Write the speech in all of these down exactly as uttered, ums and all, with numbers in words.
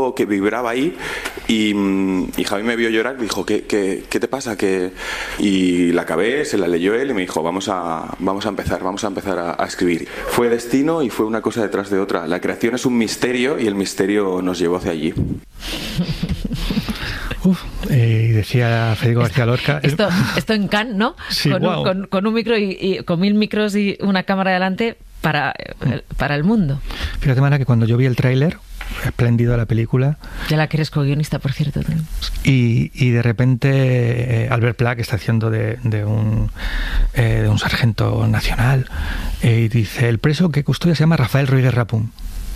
algo que vibraba ahí y, y Javi me vio llorar y dijo, ¿qué, qué, qué te pasa? ¿Qué? Y la acabé, se la leyó él y me dijo, vamos a, vamos a empezar, vamos a empezar a, a escribir. Fue destino y fue una cosa detrás de otra. La creación es un misterio y el misterio nos llevó hacia allí. Uf, eh, y decía Federico García Lorca... Esto, esto en Cannes, ¿no? Sí, con, wow. un, con, con un micro y, y con mil micros y una cámara delante para, para el mundo. Fíjate, Mana, que cuando yo vi el tráiler, espléndido la película... Ya la que eres co-guionista, por cierto. Y, y de repente eh, Albert Pla, que está haciendo de, de, un, eh, de un sargento nacional, eh, y dice, el preso que custodia se llama Rafael Rodríguez Rapún.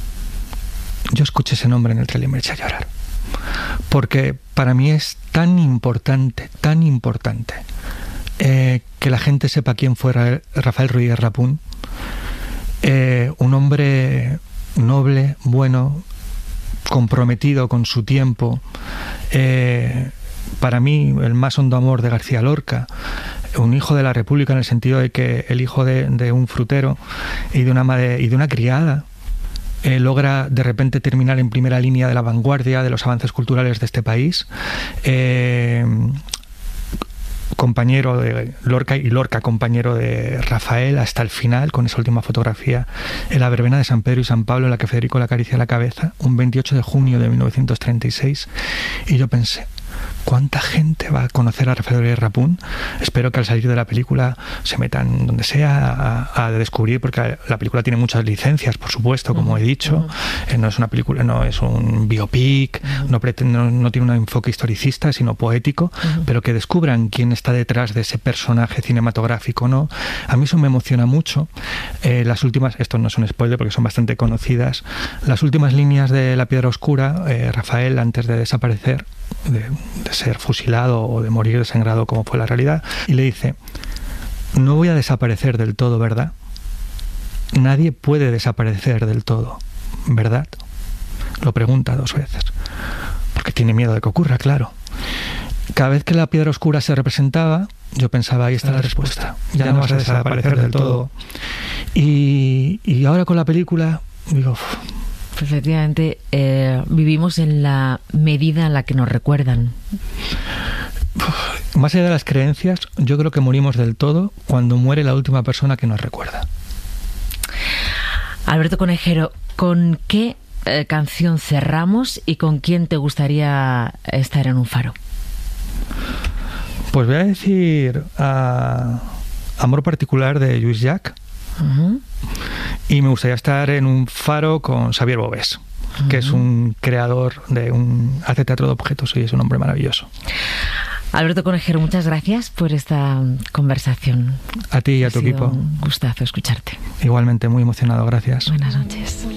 Yo escuché ese nombre en el tráiler y me eché a llorar. Porque para mí es tan importante, tan importante eh, que la gente sepa quién fue Rafael Rodríguez Rapún, eh, un hombre noble, bueno, comprometido con su tiempo, eh, para mí el más hondo amor de García Lorca, un hijo de la República en el sentido de que el hijo de, de un frutero y de una madre, y de una criada, Eh, logra de repente terminar en primera línea de la vanguardia de los avances culturales de este país. Eh, compañero de Lorca y Lorca compañero de Rafael hasta el final, con esa última fotografía en la verbena de San Pedro y San Pablo en la que Federico le acaricia la cabeza, un veintiocho de junio de mil novecientos treinta y seis, y yo pensé, ¿cuánta gente va a conocer a Rafael Rodríguez Rapún? Espero que al salir de la película se metan donde sea a, a descubrir, porque la película tiene muchas licencias, por supuesto, como he dicho. Eh, no es una película, no es un biopic, no, pretende, no, no tiene un enfoque historicista, sino poético, uh-huh. pero que descubran quién está detrás de ese personaje cinematográfico, ¿no? A mí eso me emociona mucho. Eh, las últimas, esto no es un spoiler porque son bastante conocidas, las últimas líneas de La Piedra Oscura, eh, Rafael, antes de desaparecer, de, de ser fusilado o de morir desangrado como fue la realidad, y le dice, no voy a desaparecer del todo, ¿verdad? Nadie puede desaparecer del todo, ¿verdad? Lo pregunta dos veces, porque tiene miedo de que ocurra, claro. Cada vez que la piedra oscura se representaba, yo pensaba, ahí está la respuesta, ya, ya no vas a desaparecer del todo. Y, y ahora con la película, digo... Uf, efectivamente, eh, vivimos en la medida en la que nos recuerdan. Más allá de las creencias, yo creo que morimos del todo cuando muere la última persona que nos recuerda. Alberto Conejero, ¿con qué eh, canción cerramos y con quién te gustaría estar en un faro? Pues voy a decir uh, Amor Particular de Lluís Llach. Uh-huh. Y me gustaría estar en un faro con Xavier Bovés, uh-huh. que es un creador de un... hace teatro de objetos y es un hombre maravilloso. Alberto Conejero, muchas gracias por esta conversación. A ti y a tu ha sido equipo. Un gustazo escucharte. Igualmente, muy emocionado, gracias. Buenas noches.